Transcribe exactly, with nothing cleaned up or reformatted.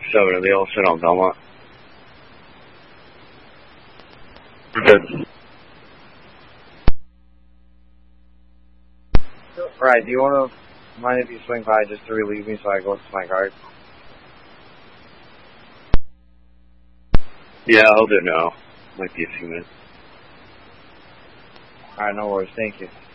seven, are they all set on Belmont? We're good. Right, do you want to mind if you swing by just to relieve me so I go to my guard? Yeah, I'll do it now. Might be a few minutes. Alright, no worries, thank you.